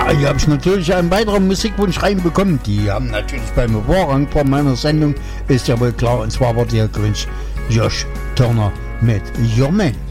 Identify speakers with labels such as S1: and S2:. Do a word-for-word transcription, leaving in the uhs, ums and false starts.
S1: Ja, hier habe ich natürlich einen weiteren Musikwunsch reinbekommen. Die haben natürlich beim Vorrang von meiner Sendung, ist ja wohl klar, und zwar wurde hier gewünscht Josh Turner mit Your Man.